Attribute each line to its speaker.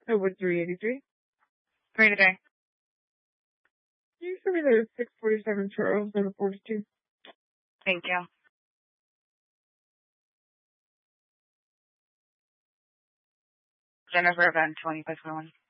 Speaker 1: It was 383.
Speaker 2: For today.
Speaker 1: You send me the 647 Charles and the 42.
Speaker 2: Thank you. Jennifer Event 2521.